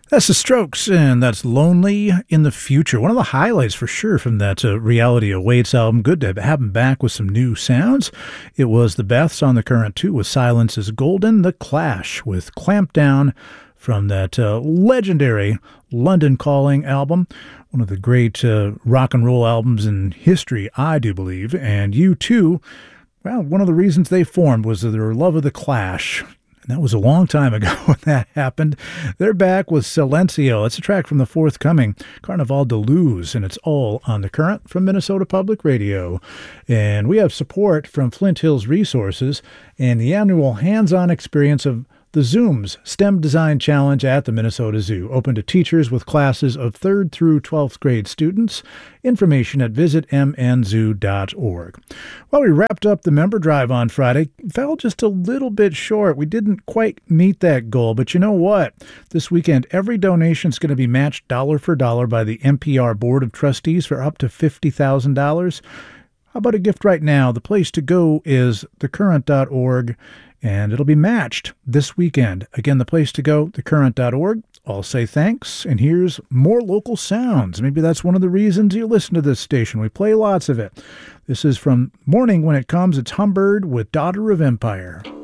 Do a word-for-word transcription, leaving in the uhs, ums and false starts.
That's the Strokes, and that's Lonely in the Future. One of the highlights for sure from that uh, Reality Awaits album. Good to have them back with some new sounds. It was the Beths on the Current two with Silence is Golden. The Clash with Clamp Down from that uh, legendary London Calling album. One of the great uh, rock and roll albums in history, I do believe. And U two, well, one of the reasons they formed was their love of the Clash. And that was a long time ago when that happened. They're back with Silencio. It's a track from the forthcoming Carnaval de Luz, and it's all on the Current from Minnesota Public Radio. And we have support from Flint Hills Resources and the annual hands-on experience of the Zooms STEM Design Challenge at the Minnesota Zoo, open to teachers with classes of third through twelfth grade students. Information at visit m n zoo dot org. Well, we wrapped up the member drive on Friday. Fell just a little bit short. We didn't quite meet that goal, but you know what? This weekend, every donation is going to be matched dollar for dollar by the M P R Board of Trustees for up to fifty thousand dollars. How about a gift right now? The place to go is the current dot org. And it'll be matched this weekend. Again, the place to go, the current dot org. I'll say thanks, and here's more local sounds. Maybe that's one of the reasons you listen to this station. We play lots of it. This is from Morning When It Comes. It's Humbird with Daughter of Empire.